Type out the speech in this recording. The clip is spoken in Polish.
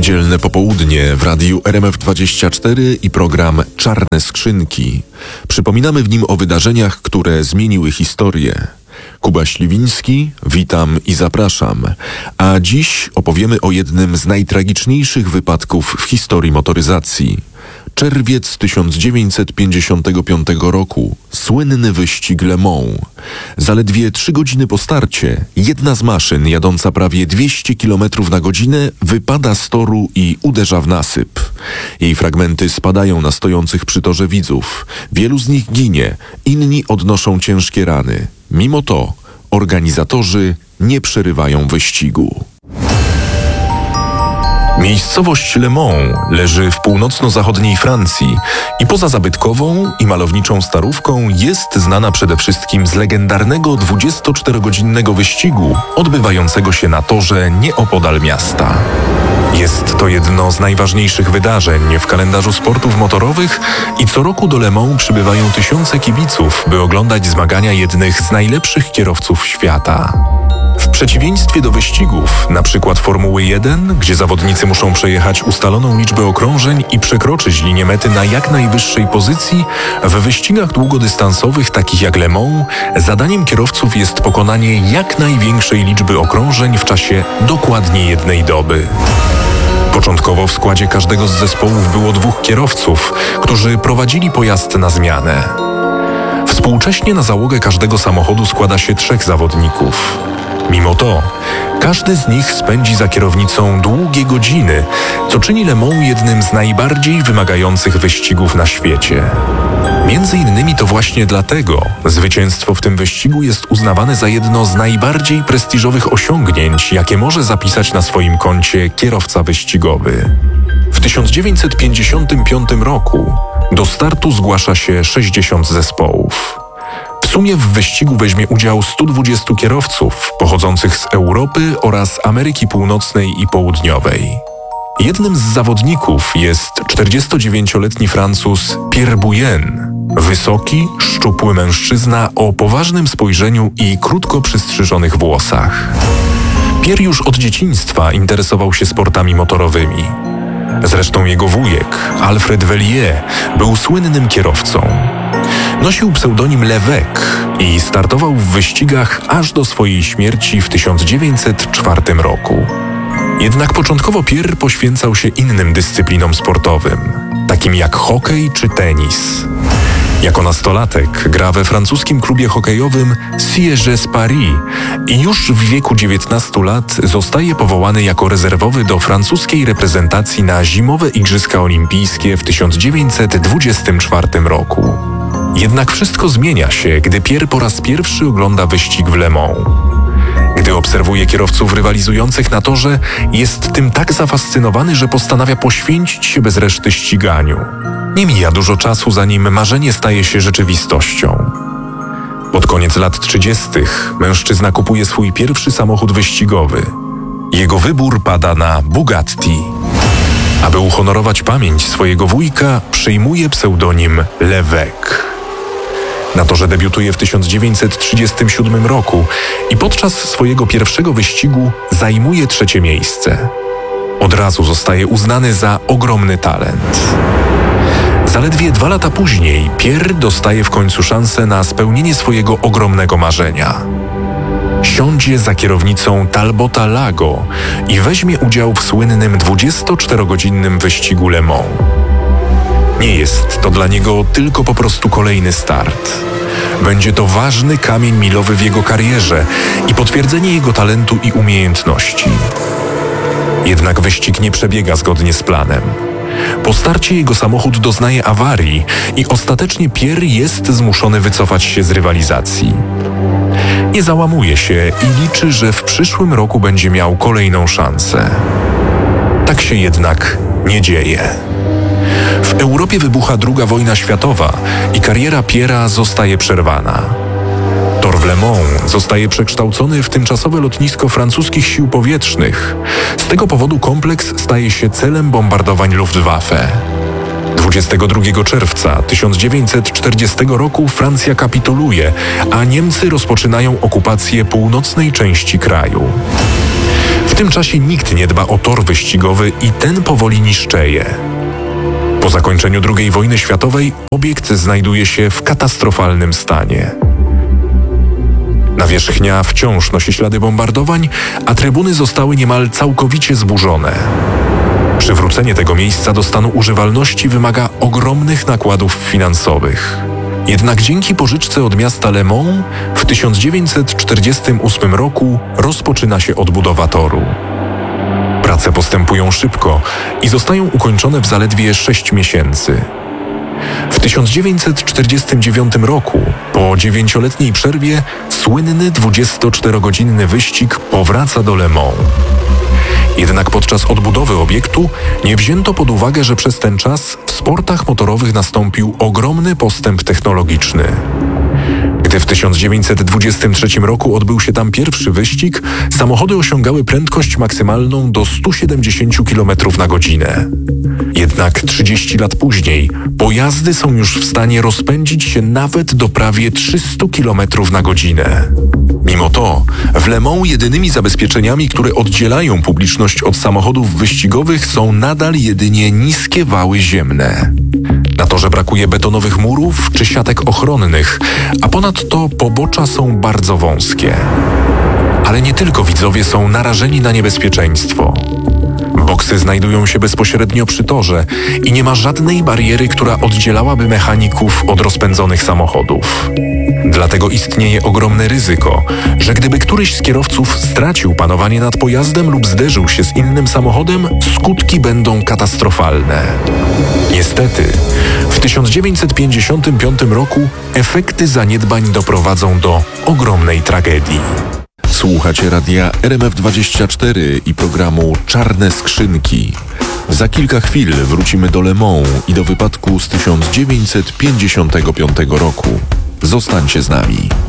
Niedzielne popołudnie w radiu RMF24 i program Czarne Skrzynki. Przypominamy w nim o wydarzeniach, które zmieniły historię. Kuba Śliwiński, witam i zapraszam. A dziś opowiemy o jednym z najtragiczniejszych wypadków w historii motoryzacji. Czerwiec 1955 roku. Słynny wyścig Le Mans. Zaledwie 3 godziny po starcie jedna z maszyn jadąca prawie 200 km na godzinę wypada z toru i uderza w nasyp. Jej fragmenty spadają na stojących przy torze widzów. Wielu z nich ginie, inni odnoszą ciężkie rany. Mimo to organizatorzy nie przerywają wyścigu. Miejscowość Le Mans leży w północno-zachodniej Francji i poza zabytkową i malowniczą starówką jest znana przede wszystkim z legendarnego 24-godzinnego wyścigu odbywającego się na torze nieopodal miasta. Jest to jedno z najważniejszych wydarzeń w kalendarzu sportów motorowych i co roku do Le Mans przybywają tysiące kibiców, by oglądać zmagania jednych z najlepszych kierowców świata. W przeciwieństwie do wyścigów, na przykład Formuły 1, gdzie zawodnicy muszą przejechać ustaloną liczbę okrążeń i przekroczyć linię mety na jak najwyższej pozycji, w wyścigach długodystansowych takich jak Le Mans zadaniem kierowców jest pokonanie jak największej liczby okrążeń w czasie dokładnie jednej doby. Początkowo w składzie każdego z zespołów było 2 kierowców, którzy prowadzili pojazd na zmianę. Współcześnie na załogę każdego samochodu składa się 3 zawodników. Mimo to, każdy z nich spędzi za kierownicą długie godziny, co czyni Le Mans jednym z najbardziej wymagających wyścigów na świecie. Między innymi to właśnie dlatego zwycięstwo w tym wyścigu jest uznawane za jedno z najbardziej prestiżowych osiągnięć, jakie może zapisać na swoim koncie kierowca wyścigowy. W 1955 roku do startu zgłasza się 60 zespołów. W sumie w wyścigu weźmie udział 120 kierowców pochodzących z Europy oraz Ameryki Północnej i Południowej. Jednym z zawodników jest 49-letni Francuz Pierre Bouyen. Wysoki, szczupły mężczyzna o poważnym spojrzeniu i krótko przystrzyżonych włosach. Pierre już od dzieciństwa interesował się sportami motorowymi. Zresztą jego wujek, Alfred Vellier, był słynnym kierowcą. Nosił pseudonim L'évêque i startował w wyścigach aż do swojej śmierci w 1904 roku. Jednak początkowo Pierre poświęcał się innym dyscyplinom sportowym, takim jak hokej czy tenis. Jako nastolatek gra we francuskim klubie hokejowym Sièges Paris i już w wieku 19 lat zostaje powołany jako rezerwowy do francuskiej reprezentacji na zimowe Igrzyska Olimpijskie w 1924 roku. Jednak wszystko zmienia się, gdy Pierre po raz pierwszy ogląda wyścig w Le Mans. Gdy obserwuje kierowców rywalizujących na torze, jest tym tak zafascynowany, że postanawia poświęcić się bez reszty ściganiu. Nie mija dużo czasu, zanim marzenie staje się rzeczywistością. Pod koniec lat 30. mężczyzna kupuje swój pierwszy samochód wyścigowy. Jego wybór pada na Bugatti. Aby uhonorować pamięć swojego wujka, przyjmuje pseudonim L'évêque. Na torze debiutuje w 1937 roku i podczas swojego pierwszego wyścigu zajmuje 3. miejsce. Od razu zostaje uznany za ogromny talent. Zaledwie 2 lata później Pierre dostaje w końcu szansę na spełnienie swojego ogromnego marzenia. Siądzie za kierownicą Talbota Lago i weźmie udział w słynnym 24-godzinnym wyścigu Le Mans. Nie jest to dla niego tylko po prostu kolejny start. Będzie to ważny kamień milowy w jego karierze i potwierdzenie jego talentu i umiejętności. Jednak wyścig nie przebiega zgodnie z planem. Po starcie jego samochód doznaje awarii i ostatecznie Pierre jest zmuszony wycofać się z rywalizacji. Nie załamuje się i liczy, że w przyszłym roku będzie miał kolejną szansę. Tak się jednak nie dzieje. W Europie wybucha II wojna światowa i kariera Pierre'a zostaje przerwana. Tor w Le Mans zostaje przekształcony w tymczasowe lotnisko francuskich sił powietrznych. Z tego powodu kompleks staje się celem bombardowań Luftwaffe. 22 czerwca 1940 roku Francja kapituluje, a Niemcy rozpoczynają okupację północnej części kraju. W tym czasie nikt nie dba o tor wyścigowy i ten powoli niszczeje. Po zakończeniu II wojny światowej obiekt znajduje się w katastrofalnym stanie. Nawierzchnia wciąż nosi ślady bombardowań, a trybuny zostały niemal całkowicie zburzone. Przywrócenie tego miejsca do stanu używalności wymaga ogromnych nakładów finansowych. Jednak dzięki pożyczce od miasta Le Mans w 1948 roku rozpoczyna się odbudowa toru. Prace postępują szybko i zostają ukończone w zaledwie 6 miesięcy. W 1949 roku, po 9-letniej przerwie, słynny 24-godzinny wyścig powraca do Le Mans. Jednak podczas odbudowy obiektu nie wzięto pod uwagę, że przez ten czas w sportach motorowych nastąpił ogromny postęp technologiczny. Gdy w 1923 roku odbył się tam pierwszy wyścig, samochody osiągały prędkość maksymalną do 170 km na godzinę. Jednak 30 lat później pojazdy są już w stanie rozpędzić się nawet do prawie 300 km na godzinę. Mimo to w Le Mans jedynymi zabezpieczeniami, które oddzielają publiczność od samochodów wyścigowych, są nadal jedynie niskie wały ziemne. Na torze brakuje betonowych murów czy siatek ochronnych, a ponadto pobocza są bardzo wąskie. Ale nie tylko widzowie są narażeni na niebezpieczeństwo. Boksy znajdują się bezpośrednio przy torze i nie ma żadnej bariery, która oddzielałaby mechaników od rozpędzonych samochodów. Dlatego istnieje ogromne ryzyko, że gdyby któryś z kierowców stracił panowanie nad pojazdem lub zderzył się z innym samochodem, skutki będą katastrofalne. Niestety, w 1955 roku efekty zaniedbań doprowadzą do ogromnej tragedii. Słuchacie radia RMF24 i programu Czarne Skrzynki. Za kilka chwil wrócimy do Le Mans i do wypadku z 1955 roku. Zostańcie z nami.